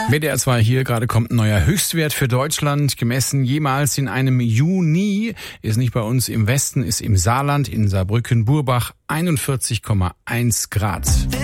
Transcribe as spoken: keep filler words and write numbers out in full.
W D R zwei hier, gerade kommt ein neuer Höchstwert für Deutschland, gemessen jemals in einem Juni. Ist nicht bei uns im Westen, ist im Saarland, in Saarbrücken-Burbach, einundvierzig Komma eins Grad.